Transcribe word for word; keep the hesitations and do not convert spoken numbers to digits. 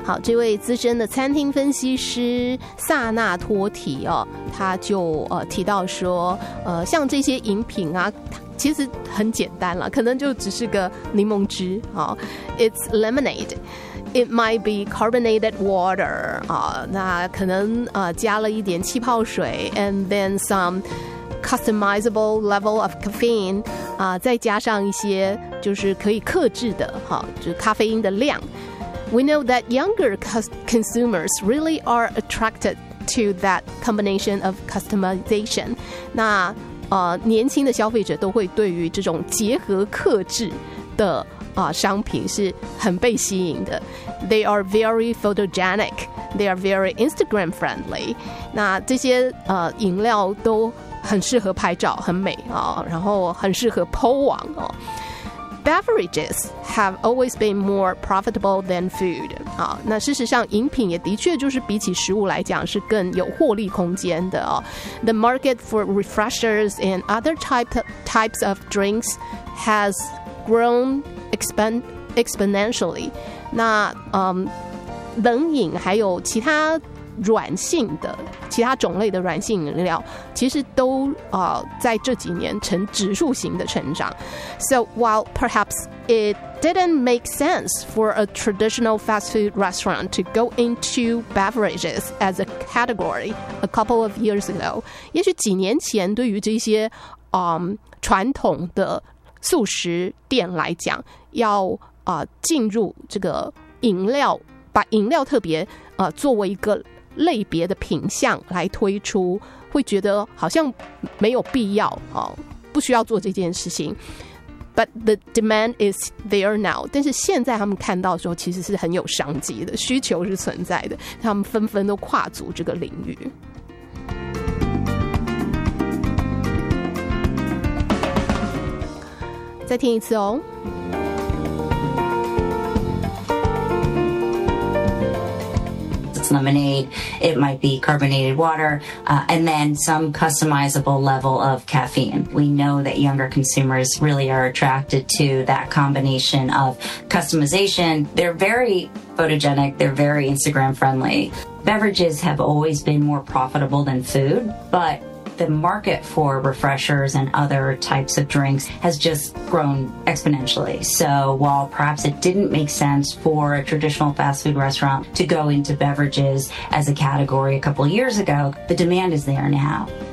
好，这位资深的餐厅分析师萨纳托提哦，他就呃提到说，呃，像这些饮品啊，其实很简单了，可能就只是个柠檬汁啊、哦、，It's lemonade。It might be carbonated water 啊，那可能呃加了一点气泡水 ，and then some customizable level of caffeine 啊，再加上一些就是可以克制的哈，就是咖啡因的量。We know that younger consumers really are attracted to that combination of customization. 那呃年轻的消费者都会对于这种结合克制的啊、呃、商品是很被吸引的。They are very photogenic. They are very Instagram friendly. 那这些呃饮料都很适合拍照，很美啊、哦，然后很适合 po 网哦。Beverages have always been more profitable than food 啊，那事实上饮品也的确就是比起食物来讲是更有获利空间的哦。The market for refreshers and other type types of drinks has grown expand exponentially. 那嗯，冷饮还有其他软性的其他种类的软性饮料其实都呃在这几年呈指数型的成长。So while perhaps it didn't make sense for a traditional fast food restaurant to go into beverages as a category a couple of years ago, 也许几年前对于这些嗯传统的速食店来讲，要啊、呃、进入这个饮料，把饮料特别呃作为一个类别的品项来推出，会觉得好像没有必要、哦、不需要做这件事情。But the demand is there now. 但是现在他们看到的时候，其实是很有商机的，需求是存在的，他们纷纷都跨足这个领域。再听一次哦。 Lemonade, it might be carbonated water, uh, and then some customizable level of caffeine. We know that younger consumers really are attracted to that combination of customization. They're very photogenic, they're very Instagram friendly. Beverages have always been more profitable than food, but the market for refreshers and other types of drinks has just grown exponentially. So while perhaps it didn't make sense for a traditional fast food restaurant to go into beverages as a category a couple of years ago, the demand is there now.